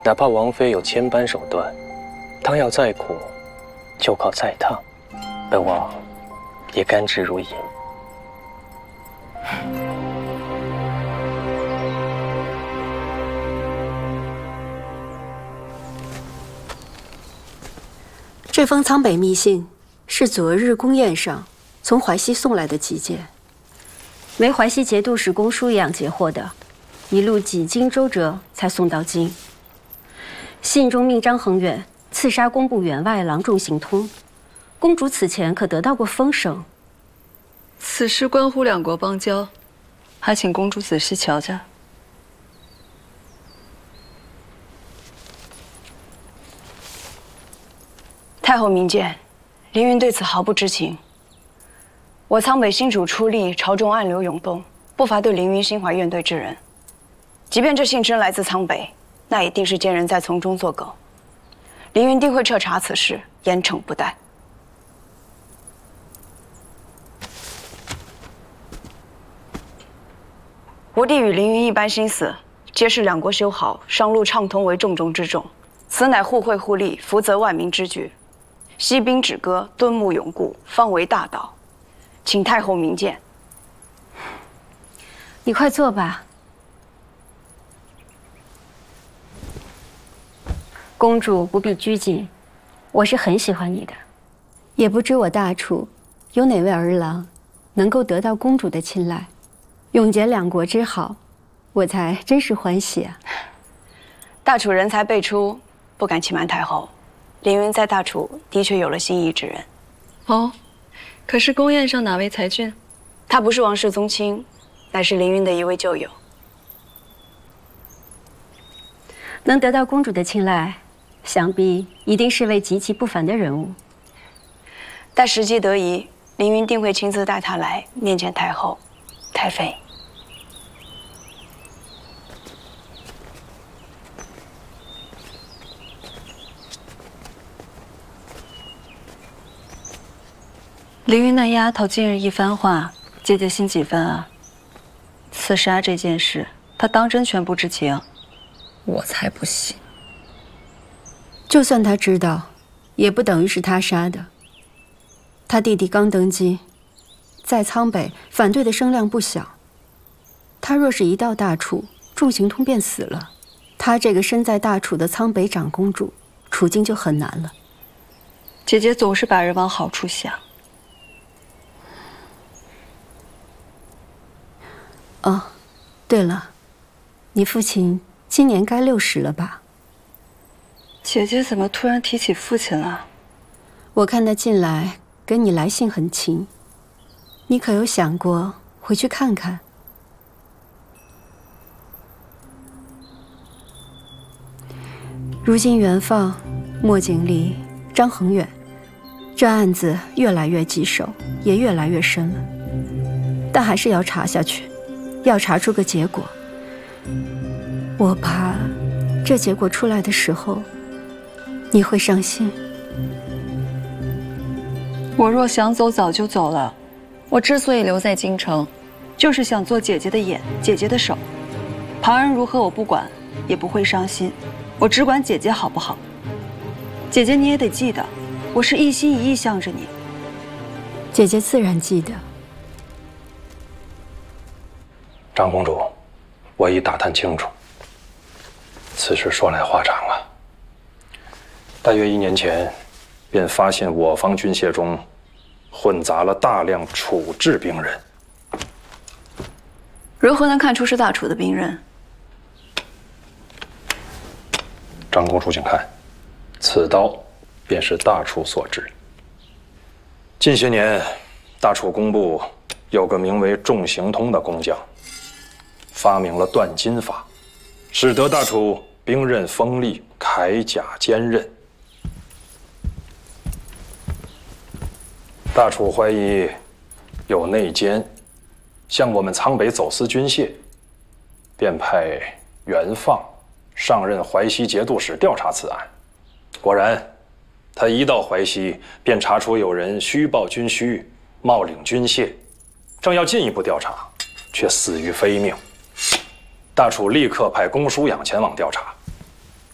哪怕王妃有千般手段，汤药再苦，就靠再烫，本王也甘之如饴。 这封苍北密信是昨日宫宴上从淮西送来的急件，为淮西节度使公叔养截获的，一路几经周折才送到京。信中命张衡远刺杀工部员外郎仲行通，公主此前可得到过风声。 此事关乎两国邦交，还请公主仔细瞧瞧。 太后明鉴，凌云对此毫不知情。我苍北新主出力，朝中暗流涌动，不乏对凌云心怀怨怼之人。即便这信真来自苍北，那一定是奸人在从中作梗。凌云定会彻查此事，严惩不贷。吾弟与凌云一般心思，皆是两国修好，商路畅通为重中之重。此乃互惠互利、福泽万民之举。息兵止戈，敦睦永固，方为大道。请太后明鉴。 你快坐吧。公主不必拘谨，我是很喜欢你的，也不知我大楚有哪位儿郎能够得到公主的青睐，永结两国之好，我才真是欢喜啊。 大楚人才辈出，不敢欺瞒太后，凌云在大楚的确有了心仪之人。 哦，可是宫宴上哪位才俊？ 他不是王室宗亲，乃是凌云的一位旧友。 能得到公主的青睐，想必一定是位极其不凡的人物。 待时机得宜，凌云定会亲自带他来面见太后、太妃。 凌云那丫头今日一番话，姐姐心几分啊？刺杀这件事，她当真全不知情？我才不信。 就算他知道，也不等于是他杀的。他弟弟刚登基，在苍北反对的声量不小。他若是一到大楚，仲行通便死了，他这个身在大楚的苍北长公主，处境就很难了。 姐姐总是把人往好处想。 哦，对了，你父亲今年该60了吧？ 姐姐怎么突然提起父亲了？ 我看他近来跟你来信很勤，你可有想过回去看看？如今元放、莫景离、张衡远，这案子越来越棘手，也越来越深了，但还是要查下去，要查出个结果。我怕这结果出来的时候，你会伤心。 我若想走，早就走了。我之所以留在京城，就是想做姐姐的眼，姐姐的手。旁人如何我不管，也不会伤心。我只管姐姐好不好？姐姐你也得记得，我是一心一意向着你。 姐姐自然记得。 张公主，我已打探清楚，此事说来话长了。大约1年前，便发现我方军械中混杂了大量楚制兵刃。 如何能看出是大楚的兵刃？ 张公主，请看，此刀便是大楚所制。近些年，大楚工部有个名为仲行通的工匠，发明了锻金法，使得大楚兵刃锋利，铠甲坚韧。大楚怀疑有内奸向我们苍北走私军械，便派元放上任淮西节度使调查此案。果然，他一到淮西，便查出有人虚报军需，冒领军械，正要进一步调查，却死于非命。大楚立刻派公叔养前往调查。